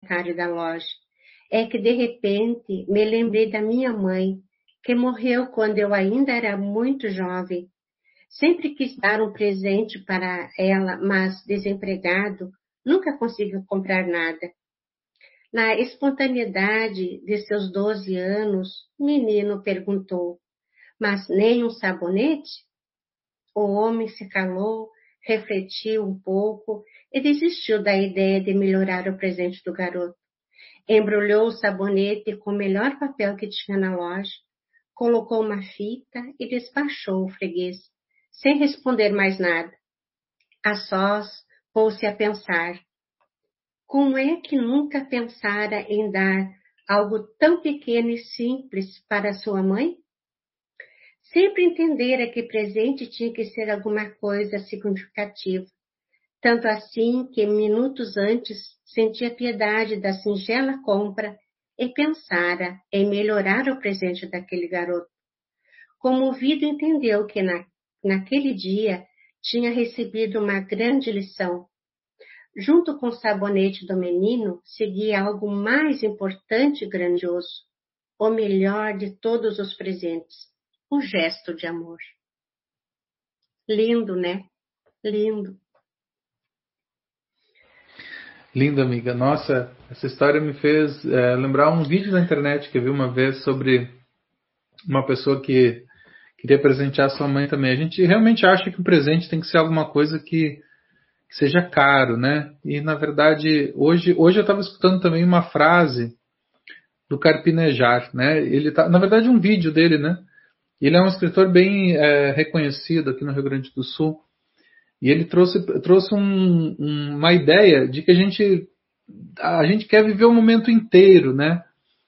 secretário da loja. É que, de repente, me lembrei da minha mãe, que morreu quando eu ainda era muito jovem. Sempre quis dar um presente para ela, mas desempregado, nunca conseguiu comprar nada. Na espontaneidade de seus 12 anos, o menino perguntou, mas nem um sabonete? O homem se calou, refletiu um pouco e desistiu da ideia de melhorar o presente do garoto. Embrulhou o sabonete com o melhor papel que tinha na loja, colocou uma fita e despachou o freguês, sem responder mais nada. A sós, pôs-se a pensar. Como é que nunca pensara em dar algo tão pequeno e simples para sua mãe? Sempre entendera que presente tinha que ser alguma coisa significativa. Tanto assim que minutos antes sentia piedade da singela compra e pensara em melhorar o presente daquele garoto. Comovido, entendeu que naquele dia tinha recebido uma grande lição. Junto com o sabonete do menino, seguia algo mais importante e grandioso, o melhor de todos os presentes, o gesto de amor. Lindo, né? Lindo. Lindo, amiga. Nossa, essa história me fez lembrar um vídeo na internet que eu vi uma vez sobre uma pessoa que queria presentear sua mãe também. A gente realmente acha que o presente tem que ser alguma coisa que seja caro, né? E, na verdade, hoje eu estava escutando também uma frase do Carpinejar, né? Ele tá, na verdade, um vídeo dele, né? Ele é um escritor bem reconhecido aqui no Rio Grande do Sul. E ele trouxe uma ideia de que a gente quer viver o momento inteiro, né?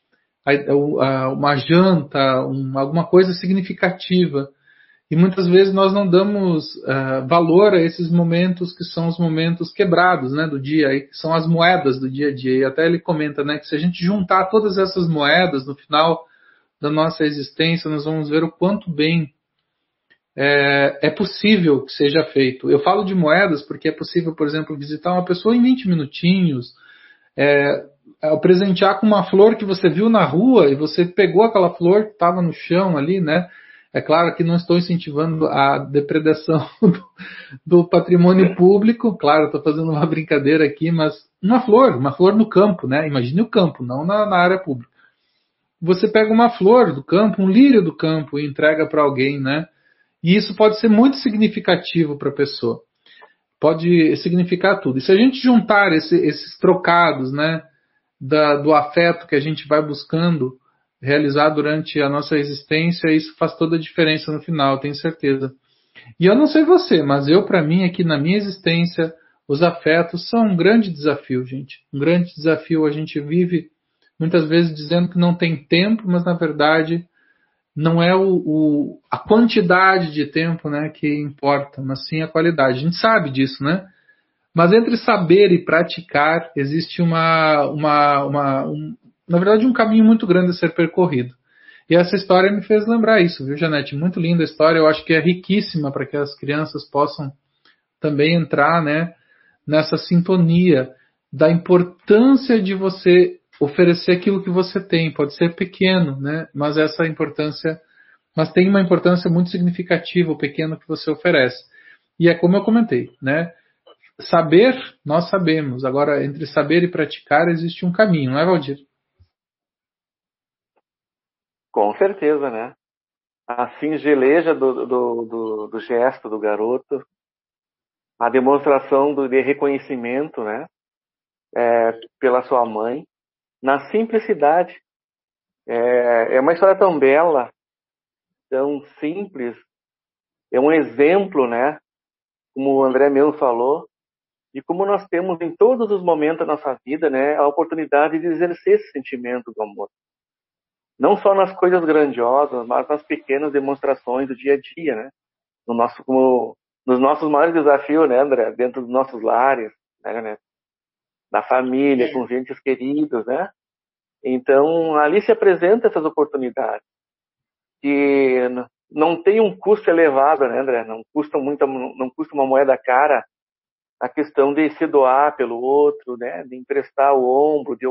Uma janta, alguma coisa significativa. E muitas vezes nós não damos valor a esses momentos que são os momentos quebrados, né, do dia, que são as moedas do dia a dia. E até ele comenta, né, que se a gente juntar todas essas moedas no final da nossa existência, nós vamos ver o quanto bem é possível que seja feito. Eu falo de moedas porque é possível, por exemplo, visitar uma pessoa em 20 minutinhos, presentear com uma flor que você viu na rua e você pegou aquela flor que estava no chão ali, né? É claro que não estou incentivando a depredação do patrimônio público, claro, estou fazendo uma brincadeira aqui, mas uma flor no campo, né? Imagine o campo, não na área pública. Você pega uma flor do campo, um lírio do campo e entrega para alguém, né? E isso pode ser muito significativo para a pessoa. Pode significar tudo. E se a gente juntar esses trocados, né, do afeto que a gente vai buscando realizar durante a nossa existência, isso faz toda a diferença no final, tenho certeza. E eu não sei você, mas para mim, aqui na minha existência, os afetos são um grande desafio, gente. Um grande desafio. A gente vive muitas vezes dizendo que não tem tempo, mas na verdade não é a quantidade de tempo, né, que importa, mas sim a qualidade. A gente sabe disso, né? Mas entre saber e praticar existe na verdade, um caminho muito grande a ser percorrido. E essa história me fez lembrar isso, viu, Janete? Muito linda a história, eu acho que é riquíssima para que as crianças possam também entrar, né, nessa sintonia da importância de você oferecer aquilo que você tem. Pode ser pequeno, né, mas tem uma importância muito significativa o pequeno que você oferece. E é como eu comentei, né? Saber, nós sabemos. Agora, entre saber e praticar existe um caminho, não é, Valdir? Com certeza, né? A singeleja do gesto do garoto, a demonstração de reconhecimento, né? Pela sua mãe, na simplicidade. É uma história tão bela, tão simples, é um exemplo, né? Como o André mesmo falou, de como nós temos em todos os momentos da nossa vida, né, a oportunidade de exercer esse sentimento do amor. Não só nas coisas grandiosas, mas nas pequenas demonstrações do dia a dia, né? Nos nossos maiores desafios, né, André? Dentro dos nossos lares, né? Da família, com gentes queridos, né? Então, ali se apresentam essas oportunidades que não tem um custo elevado, né, André? Não custa uma moeda cara a questão de se doar pelo outro, né? De emprestar o ombro, de